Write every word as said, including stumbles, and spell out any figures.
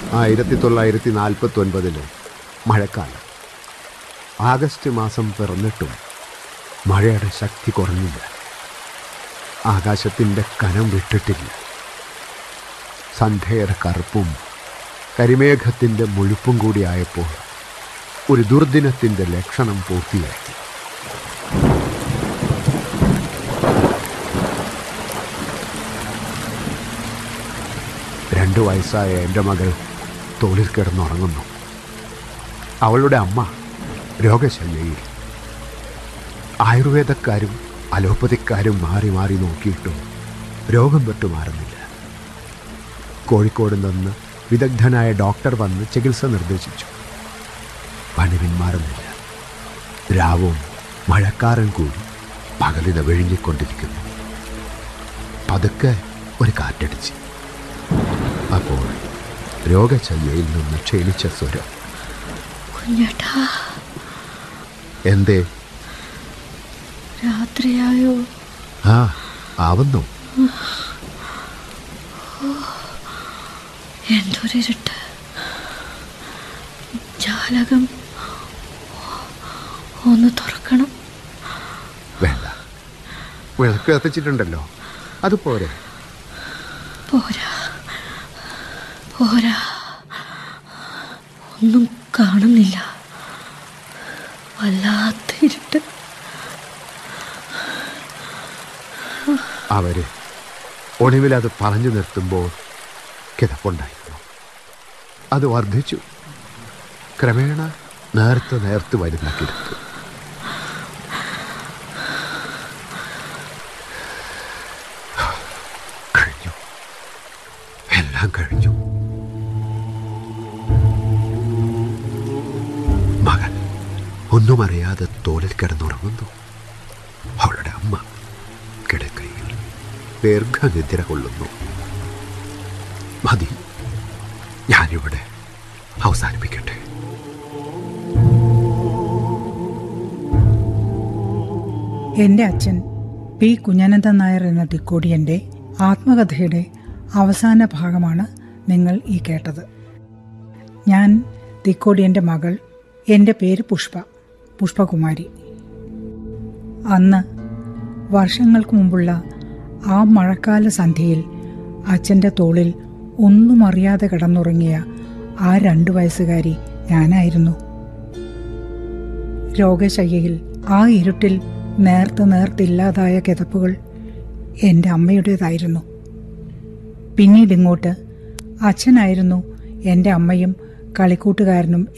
ആയിരത്തി തൊള്ളായിരത്തി നാൽപ്പത്തി ഒൻപതില് മഴക്കാലം. ആഗസ്റ്റ് മാസം പിറന്നിട്ടും മഴയുടെ ശക്തി കുറഞ്ഞില്ല. ആകാശത്തിൻ്റെ കനം വിട്ടിട്ടില്ല. സന്ധ്യയുടെ കറുപ്പും കരിമേഘത്തിൻ്റെ മുഴുപ്പും കൂടിയായപ്പോൾ ഒരു ദുർദിനത്തിൻ്റെ ലക്ഷണം പൂർത്തിയാക്കി. രണ്ടു വയസ്സായ എൻ്റെ മകൾ തോളിൽ കിടന്നുറങ്ങുന്നു. അവളുടെ അമ്മ രോഗശയ്യയിൽ. ആയുർവേദക്കാരും അലോപ്പതിക്കാരും മാറി മാറി നോക്കിയിട്ടും രോഗം വിട്ടുമാറുന്നില്ല. കോഴിക്കോട് നിന്ന് വിദഗ്ധനായ ഡോക്ടർ വന്ന് ചികിത്സ നിർദ്ദേശിച്ചു. പനി പിന്മാറുന്നില്ല. രാവും മഴക്കാരൻ കൂടി പകലിനെ വിഴുങ്ങിക്കൊണ്ടിരിക്കുന്നു. പതുക്കെ ഒരു കാറ്റടിച്ച്. അപ്പോൾ രോഗശയ്യയിൽ നിന്ന് ക്ഷീണിച്ച സ്വരം, കുഞ്ഞേട്ടാ, എന്തേ? രാത്രിയായോ? ആ, ആവുന്നു. എന്തൊരിരുട്ട്. ജാലകം ഒന്ന് തുറക്കണം. വേണ്ട, വിളക്ക് കത്തിച്ചിട്ടുണ്ടല്ലോ, അത് പോരെ? പോരാ പോരാ, ഒന്നും കാണുന്നില്ല. വല്ലാത്ത ഇരുട്ട്. അവര് ഒടുവിൽ അത് പറഞ്ഞു നിർത്തുമ്പോൾ കിതപ്പുണ്ടായിരുന്നു. അത് വർദ്ധിച്ചു. ക്രമേണ നേർത്ത് നേർത്ത് വരുന്ന കിടപ്പ്. കഴിഞ്ഞു, എല്ലാം കഴിഞ്ഞു. മകൻ ഒന്നും അറിയാതെ തോളിൽ കിടന്നുറങ്ങുന്നു. അവളുടെ അമ്മ കിടക്കയിൽ ദീർഘനിദ്ര കൊള്ളുന്നു. മതി, ഞാനിവിടെ അവസാനിപ്പിക്കട്ടെ. എൻ്റെ അച്ഛൻ പി കുഞ്ഞനന്ദൻ നായർ എന്ന തിക്കോടിയൻ്റെ ആത്മകഥയുടെ അവസാന ഭാഗമാണ് നിങ്ങൾ ഈ കേട്ടത്. ഞാൻ തിക്കോടിയൻ്റെ മകൾ. എൻ്റെ പേര് പുഷ്പ, പുഷ്പകുമാരി. അന്ന് വർഷങ്ങൾക്ക് മുമ്പുള്ള ആ മഴക്കാല സന്ധ്യയിൽ അച്ഛൻ്റെ തോളിൽ ഒന്നും അറിയാതെ കിടന്നുറങ്ങിയ ആ രണ്ടു വയസ്സുകാരി ഞാനായിരുന്നു. രോഗശയ്യയിൽ ആ ഇരുട്ടിൽ നേർത്ത് നേർത്തില്ലാതായ കിതപ്പുകൾ എൻ്റെ അമ്മയുടേതായിരുന്നു. പിന്നീട് ഇങ്ങോട്ട് അച്ഛനായിരുന്നു എൻ്റെ അമ്മയും കളിക്കൂട്ടുകാരനും